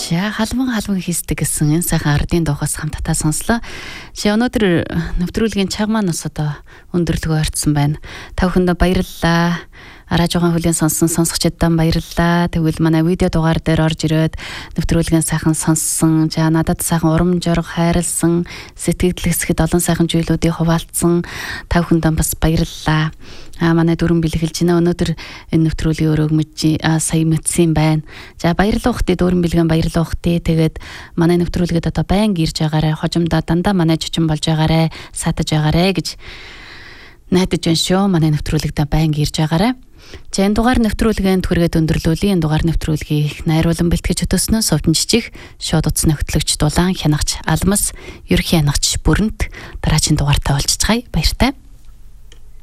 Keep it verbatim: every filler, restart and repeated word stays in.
За халбан халбан хийсдэг гэсэн энэ сайхан ардын доохоос хамтдаа сонслоо. За өнөөдөр нэвтрүүлгийн цаг маань бас одоо өндөрлөгөө орцсон байна. Та бүхэндээ баярлалаа. Араа жоохон хүлээн сонссон сонсогчдаа баярлалаа. Тэгвэл манай видео дугаар дээр орж ирээд нэвтрүүлгийн сайхан сонссон. За надад сайхан урам зориг хайрлсан, сэтгэл хэсгэд олон сайхан зүйлүүдийг хуваалцсан та бүхэндээ бас баярлалаа. А манай дөрөн бэлгэлж байна. Өнөөдөр энэ нэвтрүүлгийн өрөөг мэдж сая мэдсэн байна. За баярлалаа ухтээ дөрөн бэлгэн баярлалаа ухтээ. Тэгээд манай нэвтрүүлгээд одоо байнга ирж байгаарэ. Хожимдоо дандаа манай чичэн болж байгаарэ. Сатаж байгаарэ гэж найдаж байна шүү. Манай нэвтрүүлэгдээ байнга ирж байгаарэ. За энэ дугаар нэвтрүүлгийн түргээд өндөрлүүлээ. Энэ дугаар нэвтрүүлгийг найруулан бэлтгэж өтөснөө Совдон жижиг шууд утас нөхтлөгч Дулаан хянагч Алмас ерхий хянагч Бүрэнт дараагийн дугаартаа олж цай баяртай.